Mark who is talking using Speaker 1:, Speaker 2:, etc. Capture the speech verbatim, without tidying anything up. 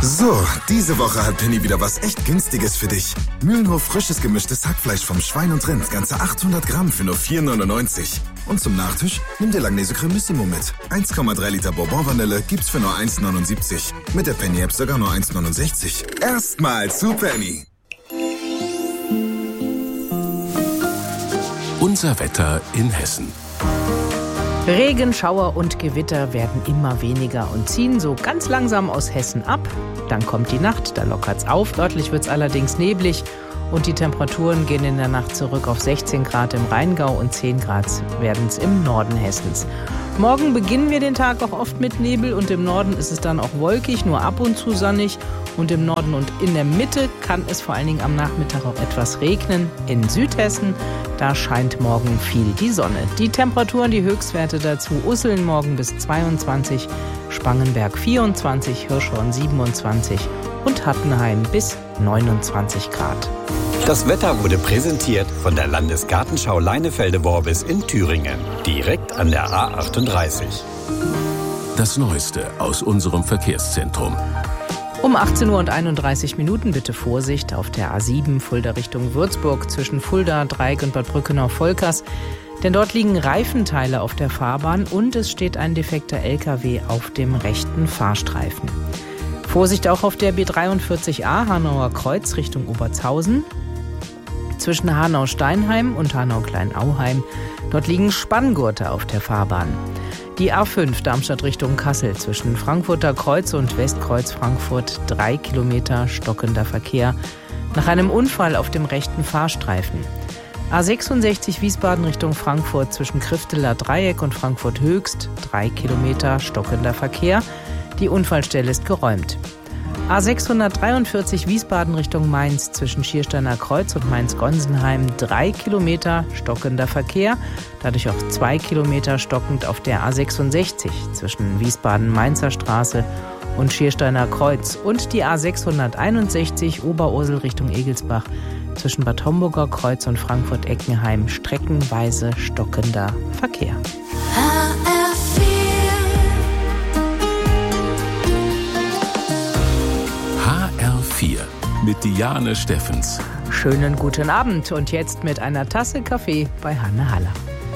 Speaker 1: So, diese Woche hat Penny wieder was echt Günstiges für dich. Mühlenhof frisches gemischtes Hackfleisch vom Schwein und Rind, ganze achthundert Gramm für nur vier neunundneunzig. Und zum Nachtisch nimm dir Langnese Cremissimo mit. eins Komma drei Liter Bourbon-Vanille gibt's für nur eins neunundsiebzig. Mit der Penny-App sogar nur eins neunundsechzig. Erstmal zu Penny.
Speaker 2: Unser Wetter in Hessen.
Speaker 3: Regen, Schauer und Gewitter werden immer weniger und ziehen so ganz langsam aus Hessen ab. Dann kommt die Nacht, da lockert's auf. Örtlich wird's allerdings neblig und die Temperaturen gehen in der Nacht zurück auf sechzehn Grad im Rheingau und zehn Grad werden's im Norden Hessens. Morgen beginnen wir den Tag auch oft mit Nebel und im Norden ist es dann auch wolkig, nur ab und zu sonnig. Und im Norden und in der Mitte kann es vor allen Dingen am Nachmittag auch etwas regnen. In Südhessen, da scheint morgen viel die Sonne. Die Temperaturen, die Höchstwerte dazu: Usseln morgen bis zweiundzwanzig, Spangenberg vierundzwanzig, Hirschhorn siebenundzwanzig und Hattenheim bis neunundzwanzig Grad.
Speaker 4: Das Wetter wurde präsentiert von der Landesgartenschau Leinefelde-Worbis in Thüringen, direkt an der A achtunddreißig.
Speaker 2: Das Neueste aus unserem Verkehrszentrum.
Speaker 3: Um achtzehn Uhr und einunddreißig Minuten bitte Vorsicht auf der A sieben Fulda Richtung Würzburg zwischen Fulda, Dreieck und Bad Brückenau-Volkers. Denn dort liegen Reifenteile auf der Fahrbahn und es steht ein defekter L K W auf dem rechten Fahrstreifen. Vorsicht auch auf der B dreiundvierzig A Hanauer Kreuz Richtung Obertshausen. Zwischen Hanau-Steinheim und Hanau-Kleinauheim. Dort liegen Spanngurte auf der Fahrbahn. Die A fünf Darmstadt Richtung Kassel zwischen Frankfurter Kreuz und Westkreuz Frankfurt drei Kilometer stockender Verkehr nach einem Unfall auf dem rechten Fahrstreifen. A sechsundsechzig Wiesbaden Richtung Frankfurt zwischen Krifteler Dreieck und Frankfurt Höchst drei Kilometer stockender Verkehr. Die Unfallstelle ist geräumt. A sechshundertdreiundvierzig Wiesbaden Richtung Mainz zwischen Schiersteiner Kreuz und Mainz-Gonsenheim drei Kilometer stockender Verkehr, dadurch auch zwei Kilometer stockend auf der A sechsundsechzig zwischen Wiesbaden-Mainzer Straße und Schiersteiner Kreuz und die A sechshunderteinundsechzig Oberursel Richtung Egelsbach zwischen Bad Homburger Kreuz und Frankfurt-Eckenheim streckenweise stockender Verkehr.
Speaker 2: Mit Diane Steffens.
Speaker 3: Schönen guten Abend und jetzt mit einer Tasse Kaffee bei Hanne Haller.